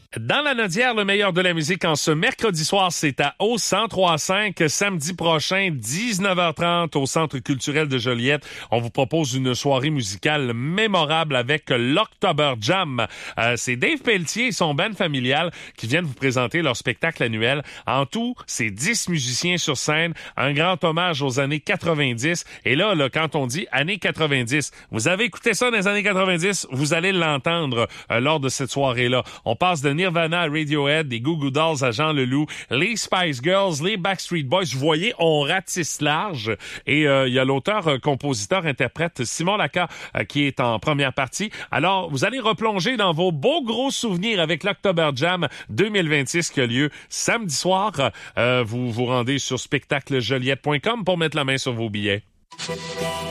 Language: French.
Dans la Nodière, le meilleur de la musique en ce mercredi soir, c'est à au 103.5. Samedi prochain, 19h30 au Centre culturel de Joliette. On vous propose une soirée musicale mémorable avec l'October Jam. C'est Dave Pelletier et son band familial qui viennent vous présenter leur spectacle annuel. En tout, c'est 10 musiciens sur scène, un grand hommage aux années 90. Et là, quand on dit années 90, vous avez écouté ça dans les années 90, vous allez l'entendre lors de cette soirée-là. On passe de Nirvana à Radiohead, des Goo Goo Dolls à Jean Leloup, les Spice Girls, les Backstreet Boys. Vous voyez, on ratisse large. Et il y a l'auteur, compositeur, interprète Simon Laka qui est en première partie. Alors, vous allez replonger dans vos beaux gros souvenirs avec l'October Jam 2026 qui a lieu samedi soir. Vous vous rendez sur spectaclejoliette.com pour mettre la main sur vos billets.